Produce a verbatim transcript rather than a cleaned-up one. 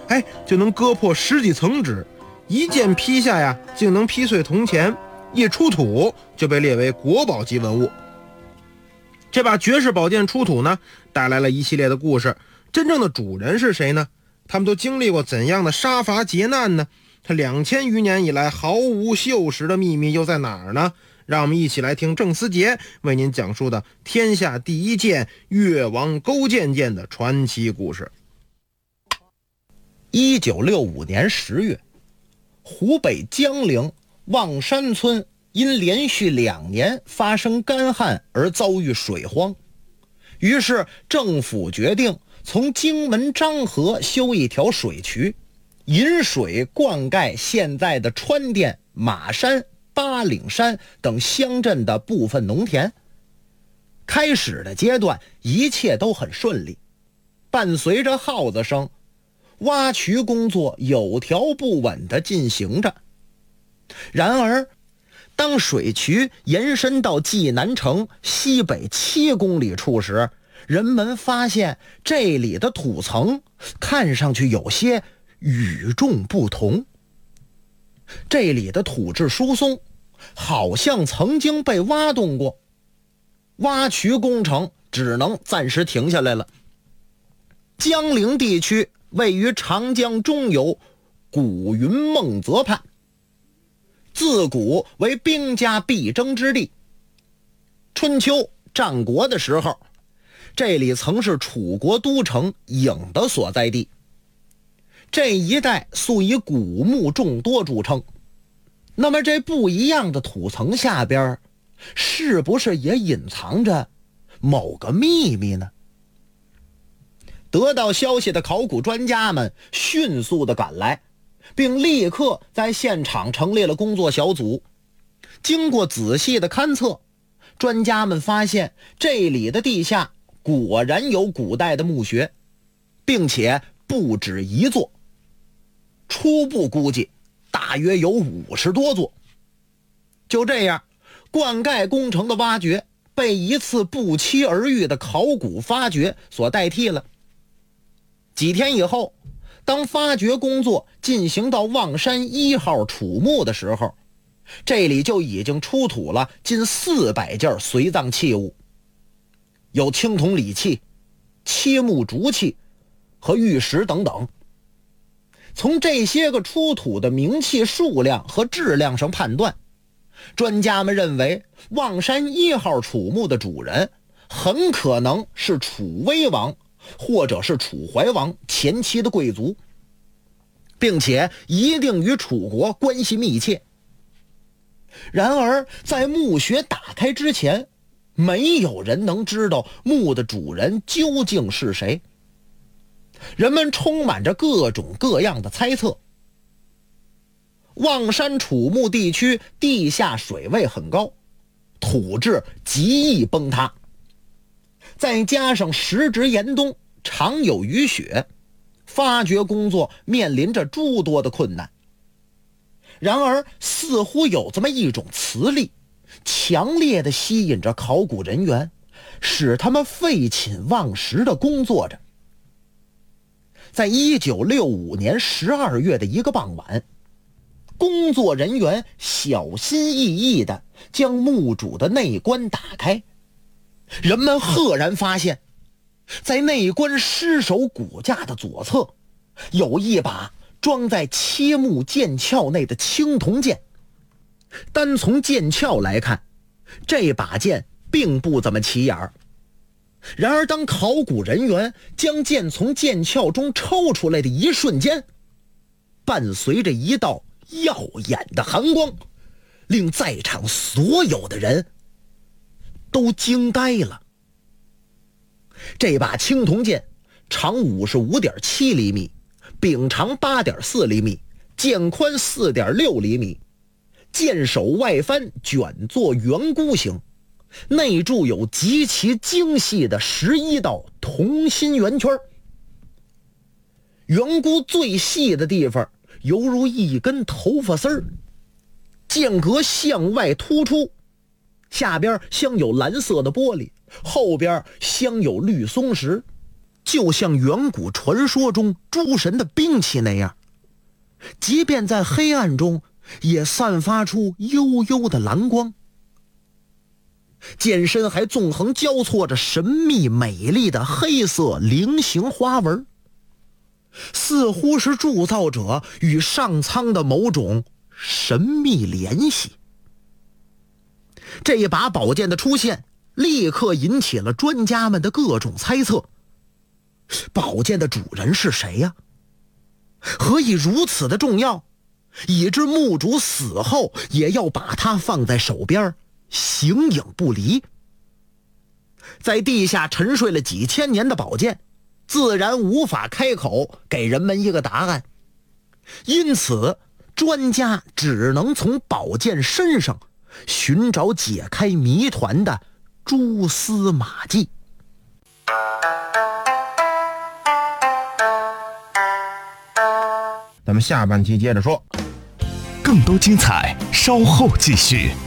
哎，就能割破十几层纸，一剑劈下呀，竟能劈碎铜钱，一出土就被列为国宝级文物。这把绝世宝剑出土呢，带来了一系列的故事。真正的主人是谁呢？他们都经历过怎样的杀伐劫难呢？他两千余年以来毫无锈蚀的秘密又在哪儿呢？让我们一起来听郑思杰为您讲述的天下第一剑越王勾践剑的传奇故事。 一九六五年十月，湖北江陵望山村因连续两年发生干旱而遭遇水荒，于是政府决定从荆门漳河修一条水渠，引水灌溉现在的川滇、马山、八岭山等乡镇的部分农田。开始的阶段一切都很顺利，伴随着号子声，挖渠工作有条不紊地进行着。然而当水渠延伸到济南城西北七公里处时，人们发现这里的土层看上去有些与众不同。这里的土质疏松，好像曾经被挖动过，挖渠工程只能暂时停下来了。江陵地区位于长江中游古云孟泽畔，自古为兵家必争之地。春秋战国的时候，这里曾是楚国都城郢的所在地。这一带素以古墓众多著称。那么这不一样的土层下边，是不是也隐藏着某个秘密呢？得到消息的考古专家们迅速地赶来，并立刻在现场成立了工作小组。经过仔细的勘测，专家们发现这里的地下果然有古代的墓穴，并且不止一座，初步估计大约有五十多座。就这样，灌溉工程的挖掘被一次不期而遇的考古发掘所代替了。几天以后，当发掘工作进行到望山一号楚墓的时候，这里就已经出土了近四百件随葬器物，有青铜礼器、漆木竹器和玉石等等。从这些个出土的名器数量和质量上判断，专家们认为望山一号楚墓的主人很可能是楚威王或者是楚怀王前期的贵族，并且一定与楚国关系密切。然而在墓穴打开之前，没有人能知道墓的主人究竟是谁。人们充满着各种各样的猜测。望山楚墓地区地下水位很高，土质极易崩塌，再加上时值严冬，常有雨雪，发掘工作面临着诸多的困难。然而似乎有这么一种磁力，强烈地吸引着考古人员，使他们废寝忘食地工作着。在一九六五年十二月的一个傍晚，工作人员小心翼翼地将墓主的内棺打开，人们赫然发现，在内棺尸首骨架的左侧，有一把装在漆木剑鞘内的青铜剑。单从剑鞘来看，这把剑并不怎么起眼儿。然而当考古人员将剑从剑鞘中抽出来的一瞬间，伴随着一道耀眼的寒光，令在场所有的人都惊呆了。这把青铜剑长 五十五点七厘米，柄长 八点四厘米，剑宽 四点六厘米，剑首外翻卷作圆箍形，内铸有极其精细的十一道同心圆圈。圆箍最细的地方犹如一根头发丝儿，剑格向外突出，下边镶有蓝色的玻璃，后边镶有绿松石， 就像远古传说中诸神的兵器那样，即便在黑暗中也散发出幽幽的蓝光。剑身还纵横交错着神秘美丽的黑色菱形花纹，似乎是铸造者与上苍的某种神秘联系。这把宝剑的出现立刻引起了专家们的各种猜测，宝剑的主人是谁呀？何以如此的重要，以致墓主死后也要把它放在手边形影不离？在地下沉睡了几千年的宝剑自然无法开口给人们一个答案，因此专家只能从宝剑身上寻找解开谜团的蛛丝马迹。 咱们下半期接着说， 更多精彩稍后继续。